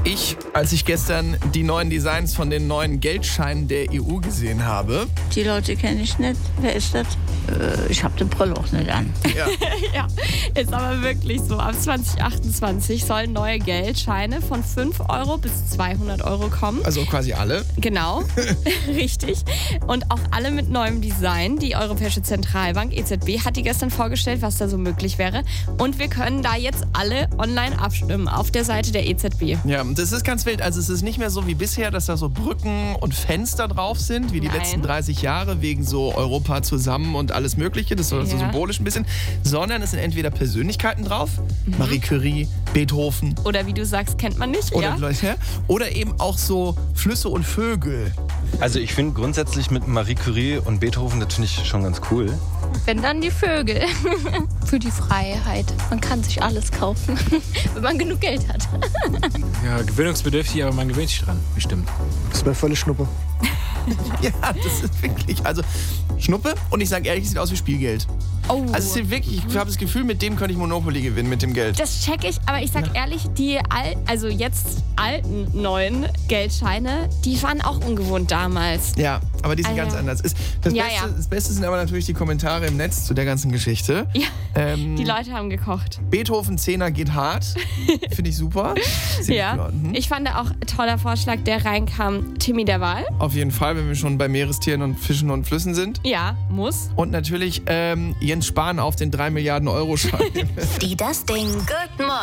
Als ich gestern die neuen Designs von den neuen Geldscheinen der EU gesehen habe. Die Leute kenne ich nicht. Wer ist das? Ich habe den Brille auch nicht an. Ja. Ja, ist aber wirklich so. Ab 2028 sollen neue Geldscheine von 5 Euro bis 200 Euro kommen. Also quasi alle. Genau, richtig. Und auch alle mit neuem Design. Die Europäische Zentralbank, EZB, hat die gestern vorgestellt, was da so möglich wäre. Und wir können da jetzt alle online abstimmen auf der Seite der EZB. Ja, und das ist ganz wild. Also es ist nicht mehr so wie bisher, dass da so Brücken und Fenster drauf sind, wie die Nein. letzten 30 Jahre, wegen so Europa zusammen und alles Mögliche. Das ist so symbolisch ein bisschen. Sondern es sind entweder Persönlichkeiten drauf, Marie Curie, Beethoven. Oder wie du sagst, kennt man nicht, Oder, ja? oder eben auch so Flüsse und Vögel. Also ich finde grundsätzlich mit Marie Curie und Beethoven, das finde ich schon ganz cool. Wenn dann die Vögel. Für die Freiheit. Man kann sich alles kaufen, wenn man genug Geld hat. Ja, gewöhnungsbedürftig, aber man gewöhnt sich dran, bestimmt. Das wäre völlig Schnuppe. Ja, das ist wirklich, also Schnuppe und ich sage ehrlich, es sieht aus wie Spielgeld. Oh. Also es ist wirklich, ich habe das Gefühl, mit dem könnte ich Monopoly gewinnen, mit dem Geld. Das check ich, aber ich sag ehrlich, die jetzt alten neuen Geldscheine, die waren auch ungewohnt damals. Ja, aber die sind ganz anders. Das Beste sind aber natürlich die Kommentare im Netz zu der ganzen Geschichte. Ja, die Leute haben gekocht. Beethoven 10er geht hart. Finde ich super. Ja, ich fand auch ein toller Vorschlag, der reinkam, Timmy der Wal. Auf jeden Fall, wenn wir schon bei Meerestieren und Fischen und Flüssen sind. Ja, muss. Und natürlich Jens Spahn auf den 3 Milliarden Euro Schein. Die Das Ding. Good Morning.